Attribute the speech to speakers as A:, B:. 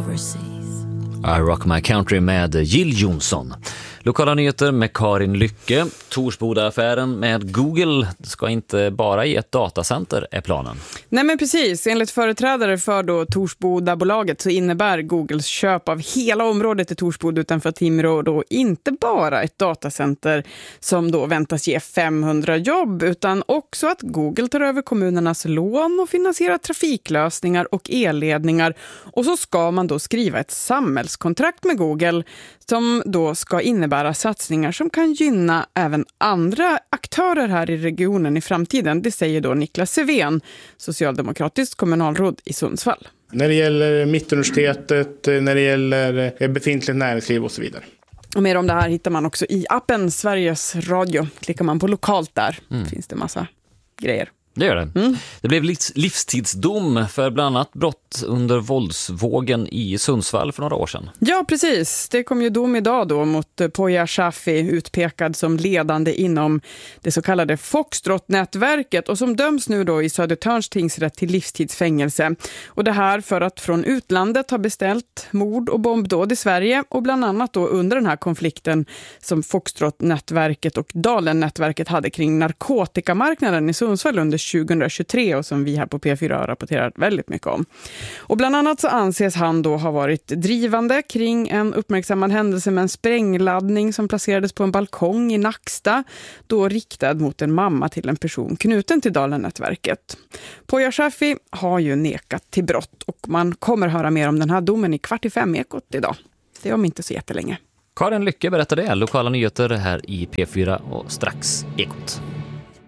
A: overseas.
B: I Rock My Country med Jill Johnson. Lokala nyheter med Karin Lycke. Torsboda-affären med Google ska inte bara ge ett datacenter är planen.
C: Nej men precis, enligt företrädare för då Torsboda-bolaget så innebär Googles köp av hela området i Torsboda utanför Timrå då inte bara ett datacenter som då väntas ge 500 jobb utan också att Google tar över kommunernas lån och finansierar trafiklösningar och elledningar och så ska man då skriva ett samhällskontrakt med Google som då ska innebära satsningar som kan gynna även andra aktörer här i regionen i framtiden. Det säger då Niklas Sevén, socialdemokratiskt kommunalråd i Sundsvall.
D: När det gäller Mittuniversitetet, när det gäller befintligt näringsliv och så vidare.
C: Och mer om det här hittar man också i appen Sveriges Radio. Klickar man på lokalt där finns det massa grejer.
B: Det gör det. Det blev livstidsdom för bland annat brott under våldsvågen i Sundsvall för några år sedan.
C: Ja, precis. Det kom ju dom idag då mot Poya Shafi, utpekad som ledande inom det så kallade Foxtrot-nätverket och som döms nu då i Södertörns tingsrätt till livstidsfängelse. Och det här för att från utlandet ha beställt mord och bombdåd i Sverige och bland annat då under den här konflikten som Foxtrot-nätverket och Dalen-nätverket hade kring narkotikamarknaden i Sundsvall under 2023 och som vi här på P4 har rapporterat väldigt mycket om. Och bland annat så anses han då ha varit drivande kring en uppmärksammad händelse med en sprängladdning som placerades på en balkong i Nacksta, då riktad mot en mamma till en person knuten till Dalen-nätverket. Poya Shafi har ju nekat till brott och man kommer höra mer om den här domen i 4:45 idag. Det är om inte så jättelänge.
B: Karin Lycke berättade det. Lokala nyheter här i P4 och strax Ekot.